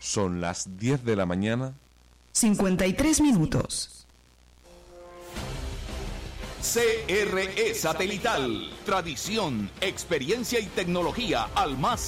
Son las 10 de la mañana. 53 minutos. CRE Satelital. Tradición, experiencia y tecnología al más